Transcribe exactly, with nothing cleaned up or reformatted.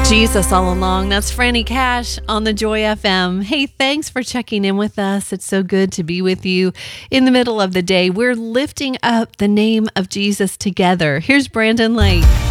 Jesus all along. That's Franny Cash on the Joy F M. Hey, thanks for checking in with us. It's so good to be with you in the middle of the day. We're lifting up the name of Jesus together. Here's Brandon Lake.